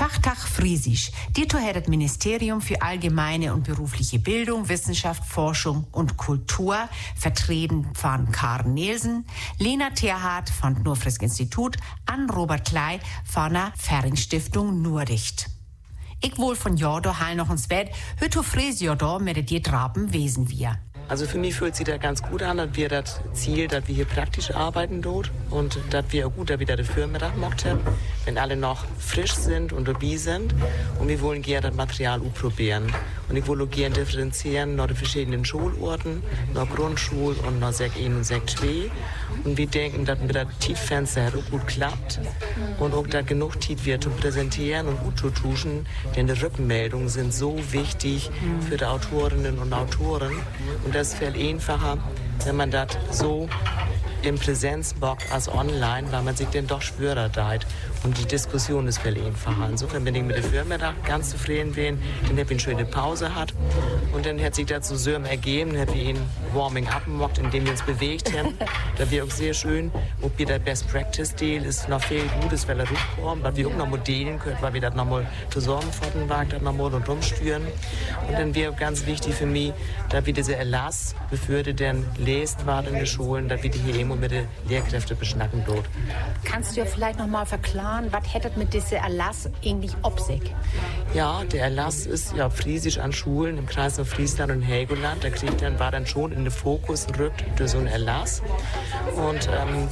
Fachtag Friesisch. Dito hat das Ministerium für allgemeine und berufliche Bildung, Wissenschaft, Forschung und Kultur vertreten von Karen Nielsen, Lena Terhardt von Nordfrisk Institut, an Robert Klei von der Fering-Stiftung Nurdicht. Ich wohl von Jordo heil noch ins Bett, hüt Friesjordo mit dir Draben wesen wir. Also für mich fühlt sich das ganz gut an, dass wir das Ziel, dass wir hier praktisch arbeiten dort und dass wir gut, dass wir das Firmenmittag gemacht haben, wenn alle noch frisch sind und dabei sind. Und wir wollen gerne das Material probieren. Und ich will auch gerne differenzieren nach den verschiedenen Schulorten, nach Grundschul und nach Sek 1 und Sek 2. Und wir denken, dass mit der Tietfenster auch gut klappt und auch dass genug Tiet wird zu präsentieren und gut zu tuschen, denn die Rückmeldungen sind so wichtig für die Autorinnen und Autoren. Und das ist viel einfacher, wenn man das so im Präsenz macht als online, weil man sich dann doch schwörer deit. Und die Diskussion ist viel einfacher. Insofern bin ich mit der Firma da ganz zufrieden bin, dann habe ich eine schöne Pause hat. Und dann hat sich das so sehr ergeben, dann habe ich ihn Warming-up gemacht, indem wir uns bewegt haben. Da wäre auch sehr schön. Und der Best-Practice-Deal ist noch viel Gutes, weil er rückkommt, weil wir auch noch modellen können, weil wir das nochmal zusammenfassen wagen, das nochmal und rumstüren. Und dann wäre auch ganz wichtig für mich, dass wir diese Erlass, bevor die dann lest, war in den Schulen, dass wir die hier eben mit den Lehrkräften beschnacken dort. Kannst du ja vielleicht noch mal verklaren, was hättet mit diesem Erlass eigentlich ob sich? Ja, der Erlass ist ja Friesisch an Schulen im Kreis Friesland und Helgoland. Da war dann schon in den Fokus rückt durch so einen Erlass. Und